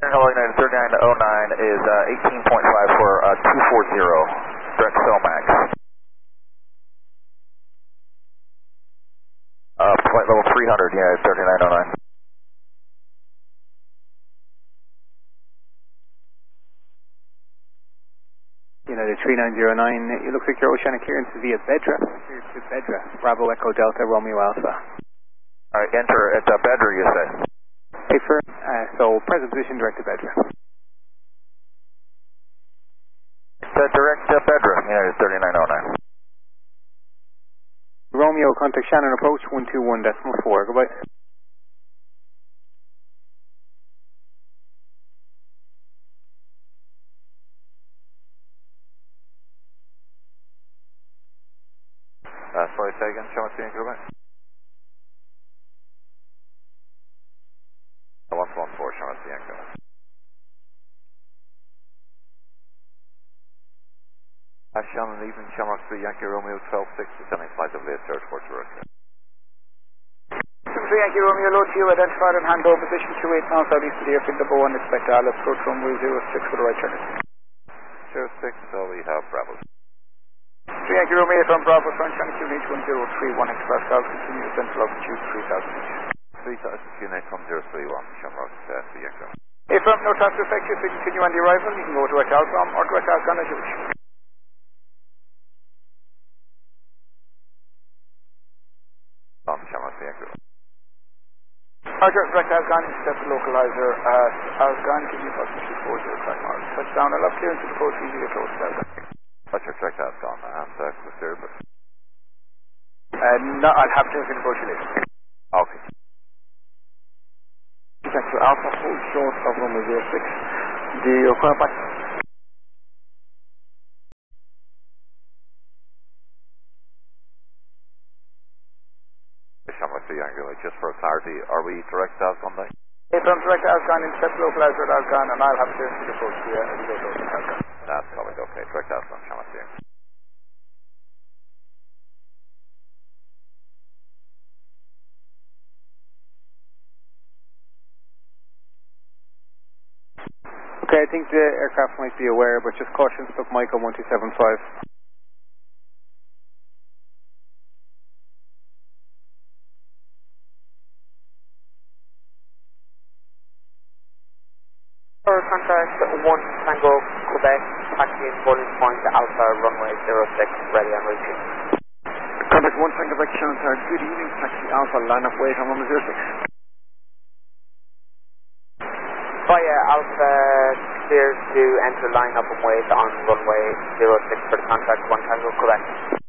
Hello, United 3909 is 18.5 for 240, direct Somax. Flight level 300, United 3909. United 3909, it looks like your oceanic clearance is via Bedra. Clear to Bedra. Bravo Echo Delta Romeo Alpha. Alright, enter at Bedra, you say? Hey, firm. So, present position direct to Bedra. Direct Bedra, United 3909. Romeo, contact Shannon approach 121.4. Goodbye. Sorry, say again, show us the anchor back. 114, show us the anchor back. Shannon, even Shamrock 3, Yankee Romeo 12-6, descending flight of Leah Search for direct. 3 Yankee Romeo, low to you, identified and hand over position 28 now, southeast of the airfield, double 1, expect Alice, approach runway 06 for the right turn. 06, so we have Bravo. 3 Yankee Romeo from Bravo, front channel QNH 1031, express cloud, continue to central altitude 3000 feet. 3000 QNH 1031, Shamrock 3 Yankee Romeo. If from no transfer effective, so continue on the arrival, you can go direct outbound or direct outbound as you wish. Shamrock 3 Yankee Romeo. Roger, direct outbound, intercept the localizer at outbound, give me approximately 405 miles. Touchdown, I'll have clearance to the coast, easy to close to outbound. Roger, direct outbound, and clear, but... No, I'll have clearance to the coast later. Okay. Thanks for Alpha, hold short of runway 06. Do you require back? Shamrock 3 Yankee Romeo, just for clarity, are we direct out on day? If I'm direct outbound, intercept the localizer at outbound, and I'll have clearance to the coast here as we go to outbound. That's covered, okay, direct outbound, Shamrock 3 Yankee Romeo. Okay, I think the aircraft might be aware, but just caution, stuck Michael 1275. Contact 1 Tango Quebec, taxiing boarding point Alpha runway 06, ready and route. Contact 1 Tango Quebec, Shannon Tower, good evening, taxi Alpha, line up wait on runway 06. Via Alpha, clear to enter line up and wait on runway 06 for the contact 1 Tango Quebec.